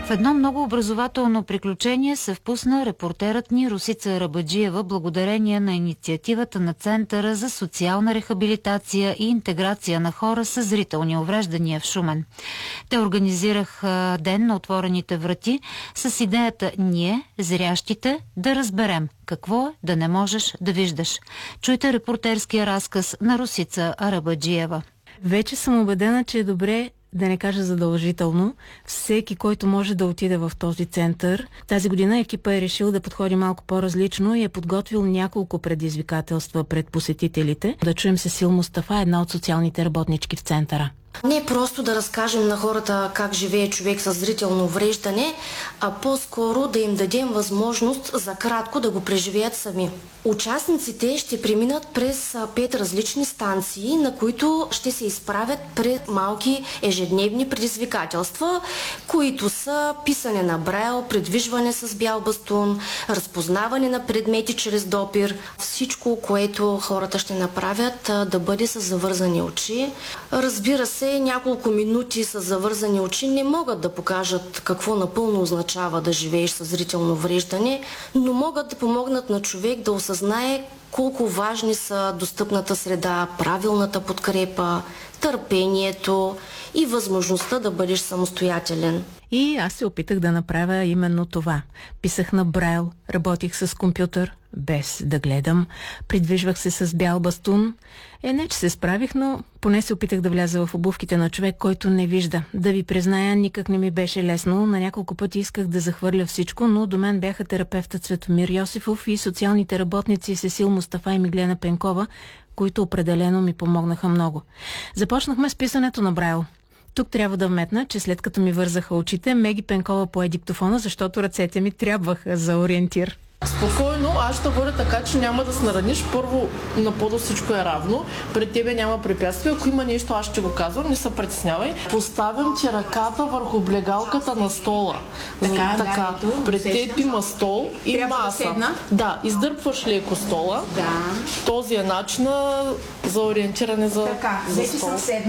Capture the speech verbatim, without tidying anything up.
В едно много образователно приключение се впусна репортерът ни Росица Арабаджиева благодарение на инициативата на Центъра за социална рехабилитация и интеграция на хора с зрителни увреждания в Шумен. Те организираха ден на отворените врати с идеята ние, зрящите, да разберем какво е да не можеш да виждаш. Чуйте репортерския разказ на Росица Арабаджиева. Вече съм убедена, че е добре, да не кажа задължително, всеки, който може да отиде в този център. Тази година екипа е решил да подходи малко по-различно и е подготвил няколко предизвикателства пред посетителите. Да чуем Сесил Мустафа, една от социалните работнички в центъра. Не просто да разкажем на хората как живее човек с зрително увреждане, а по-скоро да им дадем възможност за кратко да го преживеят сами. Участниците ще преминат през пет различни станции, на които ще се изправят пред малки ежедневни предизвикателства, които са писане на брайл, придвижване с бял бастун, разпознаване на предмети чрез допир. Всичко, което хората ще направят, да бъде с завързани очи. Разбира се, няколко минути с завързани очи не могат да покажат какво напълно означава да живееш с зрително увреждане, но могат да помогнат на човек да осъзнае колко важни са достъпната среда, правилната подкрепа, търпението и възможността да бъдеш самостоятелен. И аз се опитах да направя именно това. Писах на брайл, работих с компютър, без да гледам, придвижвах се с бял бастун. Е, не, че се справих, но поне се опитах да вляза в обувките на човек, който не вижда. Да ви призная, никак не ми беше лесно. На няколко пъти исках да захвърля всичко, но до мен бяха терапевтът Цветомир Йосифов и социалните работници Сесил Мустафа и Миглена Пенкова, които определено ми помогнаха много. Започнахме с писането на брайл. Тук трябва да вметна, че след като ми вързаха очите, Меги Пенкова пое диктофона, защото ръцете ми трябваха за ориентир. Спокойно, аз ще говоря така, че няма да се нараниш. Първо, на пода всичко е равно. Пред тебе няма препятствия. Ако има нещо, аз ще го казвам. Не се притеснявай. Поставям ти ръката върху облегалката на стола. Така, така. Да, ето, пред теб има стол и трябва маса. Да, да, издърпваш леко стола. Да. Този е начинът за ориентиране за, така, за стол.